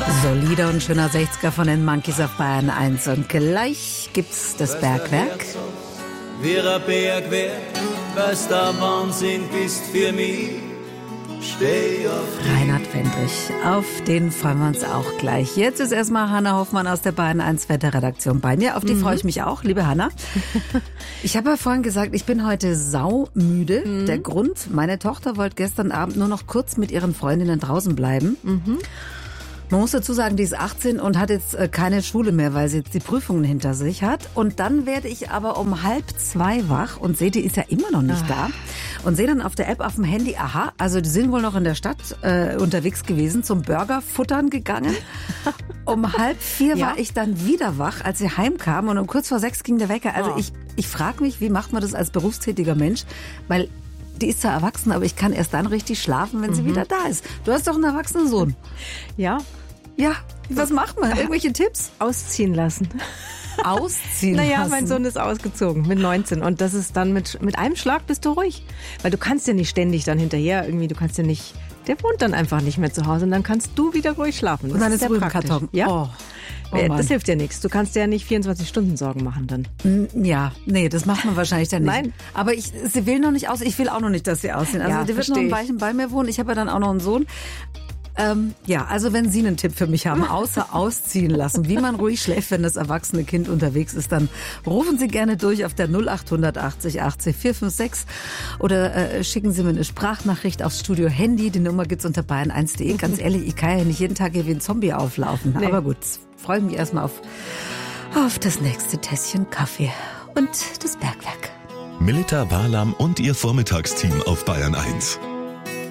Solider und schöner 60er von den Monkeys auf Bayern 1. Und gleich gibt's das Bergwerk. Wie ein Bergwerk, was der Wahnsinn bist für mich. Steh auf dich. Reinhard Fendrich, auf den freuen wir uns auch gleich. Jetzt ist erstmal Hanna Hoffmann aus der Bayern 1 Wetterredaktion bei mir. Auf die freue ich mich auch, liebe Hanna. Ich habe ja vorhin gesagt, ich bin heute saumüde. Der Grund, meine Tochter wollte gestern Abend nur noch kurz mit ihren Freundinnen draußen bleiben. Man muss dazu sagen, die ist 18 und hat jetzt keine Schule mehr, weil sie jetzt die Prüfungen hinter sich hat. Und dann werde ich aber um 1:30 wach und sehe, die ist ja immer noch nicht da. Und sehe dann auf der App auf dem Handy, aha, also die sind wohl noch in der Stadt unterwegs gewesen, zum Burger futtern gegangen. Um 3:30 war ich dann wieder wach, als sie heimkam und um kurz vor 6 ging der Wecker. Also ich frage mich, wie macht man das als berufstätiger Mensch? Weil die ist zwar erwachsen, aber ich kann erst dann richtig schlafen, wenn sie wieder da ist. Du hast doch einen erwachsenen Sohn. Ja. Ja, was macht man? Irgendwelche Tipps? Ausziehen lassen. Ausziehen Naja, lassen? mein Sohn ist ausgezogen mit 19 und das ist dann mit einem Schlag bist du ruhig. Weil du kannst ja nicht ständig dann hinterher irgendwie, du kannst ja nicht, der wohnt dann einfach nicht mehr zu Hause und dann kannst du wieder ruhig schlafen. Und dann ist sehr Ruhe im praktisch. Karton. Ja. Oh Das hilft dir nichts. Du kannst dir ja nicht 24 Stunden Sorgen machen dann. Ja, nee, das macht man wahrscheinlich dann nicht. Nein. Aber sie will noch nicht aus. Ich will auch noch nicht, dass sie aussehen. Also Ja, die wird noch ein Weilchen bei mir wohnen. Ich habe ja dann auch noch einen Sohn. Ja, also wenn Sie einen Tipp für mich haben, außer ausziehen lassen, wie man ruhig schläft, wenn das erwachsene Kind unterwegs ist, dann rufen Sie gerne durch auf der 0800 80 80 456 oder schicken Sie mir eine Sprachnachricht aufs Studio Handy. Die Nummer gibt's unter bayern1.de. Ganz ehrlich, ich kann ja nicht jeden Tag hier wie ein Zombie auflaufen. Nee. Aber gut, freue mich erstmal auf das nächste Tässchen Kaffee und das Bergwerk. Melita Walam und ihr Vormittagsteam auf Bayern 1.